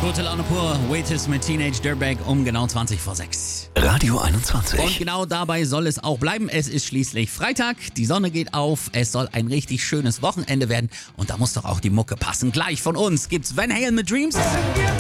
Gute Laune pur, Waitress mit Teenage Dirtbag um genau 20 vor 6. Radio 21. Und genau dabei soll es auch bleiben. Es ist schließlich Freitag, die Sonne geht auf, es soll ein richtig schönes Wochenende werden und da muss doch auch die Mucke passen. Gleich von uns gibt's Van Halen mit Dreams.